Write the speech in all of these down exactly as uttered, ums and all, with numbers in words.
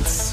eins.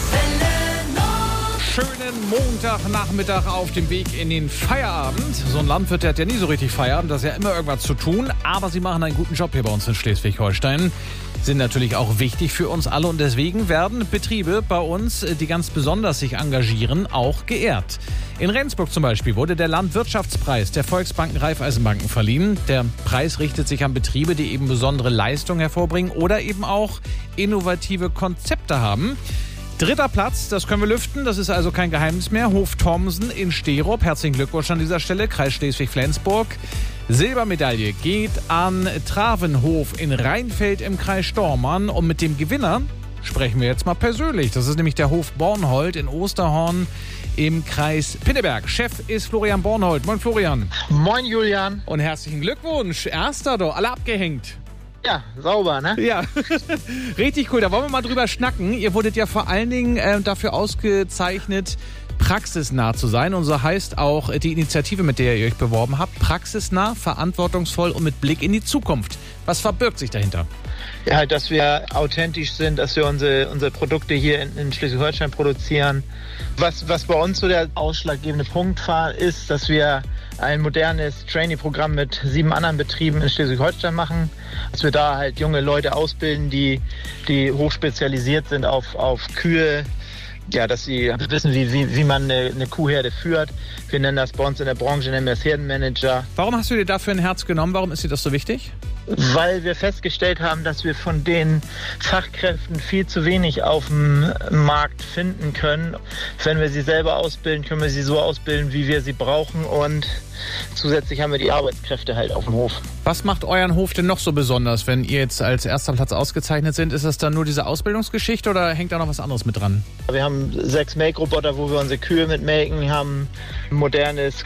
Schönen Montagnachmittag auf dem Weg in den Feierabend. So ein Landwirt, der hat ja nie so richtig Feierabend, da ist ja immer irgendwas zu tun. Aber sie machen einen guten Job hier bei uns in Schleswig-Holstein. Sind natürlich auch wichtig für uns alle und deswegen werden Betriebe bei uns, die ganz besonders sich engagieren, auch geehrt. In Rendsburg zum Beispiel wurde der Landwirtschaftspreis der Volksbanken Raiffeisenbanken verliehen. Der Preis richtet sich an Betriebe, die eben besondere Leistungen hervorbringen oder eben auch innovative Konzepte haben. Dritter Platz, das können wir lüften, das ist also kein Geheimnis mehr. Hof Thomsen in Sterup. Herzlichen Glückwunsch an dieser Stelle, Kreis Schleswig-Flensburg. Silbermedaille geht an Travenhof in Rheinfeld im Kreis Stormarn. Und mit dem Gewinner sprechen wir jetzt mal persönlich. Das ist nämlich der Hof Bornhold in Osterhorn im Kreis Pinneberg. Chef ist Florian Bornhold. Moin Florian. Moin Julian. Und herzlichen Glückwunsch. Erster doch, alle abgehängt. Ja, sauber, ne? Ja, richtig cool. Da wollen wir mal drüber schnacken. Ihr wurdet ja vor allen Dingen äh, dafür ausgezeichnet, praxisnah zu sein. Und so heißt auch die Initiative, mit der ihr euch beworben habt. Praxisnah, verantwortungsvoll und mit Blick in die Zukunft. Was verbirgt sich dahinter? Ja, dass wir authentisch sind, dass wir unsere, unsere Produkte hier in, in Schleswig-Holstein produzieren. Was, was bei uns so der ausschlaggebende Punkt war, ist, dass wir ein modernes Trainee-Programm mit sieben anderen Betrieben in Schleswig-Holstein machen. Dass wir da halt junge Leute ausbilden, die, die hochspezialisiert sind auf, auf Kühe. Ja, dass sie wissen, wie, wie, wie man eine, eine Kuhherde führt. Wir nennen das bei uns in der Branche, nennen wir das Herdenmanager. Warum hast du dir dafür ein Herz genommen? Warum ist dir das so wichtig? Weil wir festgestellt haben, dass wir von den Fachkräften viel zu wenig auf dem Markt finden können. Wenn wir sie selber ausbilden, können wir sie so ausbilden, wie wir sie brauchen. Und zusätzlich haben wir die Arbeitskräfte halt auf dem Hof. Was macht euren Hof denn noch so besonders, wenn ihr jetzt als erster Platz ausgezeichnet sind? Ist das dann nur diese Ausbildungsgeschichte oder hängt da noch was anderes mit dran? Wir haben sechs Melkroboter, wo wir unsere Kühe mit melken. Wir haben ein modernes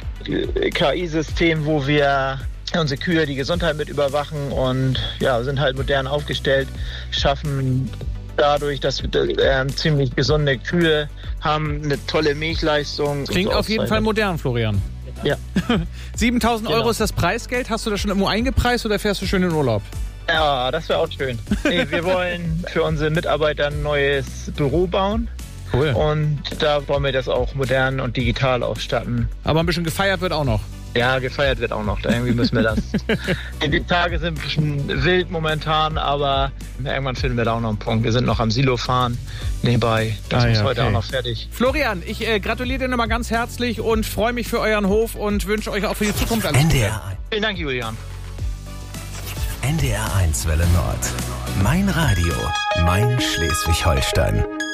K I-System, wo wir unsere Kühe die Gesundheit mit überwachen und ja, sind halt modern aufgestellt, schaffen dadurch, dass wir äh, ziemlich gesunde Kühe haben, eine tolle Milchleistung. Klingt auf jeden Fall modern, Florian. Ja. siebentausend Euro Genau. ist das Preisgeld. Hast du das schon irgendwo eingepreist oder fährst du schön in Urlaub? Ja, das wäre auch schön. Nee, wir wollen für unsere Mitarbeiter ein neues Büro bauen. Cool. Und da wollen wir das auch modern und digital ausstatten. Aber ein bisschen gefeiert wird auch noch. Ja, gefeiert wird auch noch. Da irgendwie müssen wir das. Die Tage sind ein bisschen wild momentan, aber irgendwann finden wir da auch noch einen Punkt. Wir sind noch am Silo fahren nebenbei. Das Ah, ist ja, heute okay. auch noch fertig. Florian, ich äh, gratuliere dir nochmal ganz herzlich und freue mich für euren Hof und wünsche euch auch für die Zukunft alles N D Gute. R, Vielen Dank, Julian. N D R eins Welle Nord. Mein Radio, mein Schleswig-Holstein.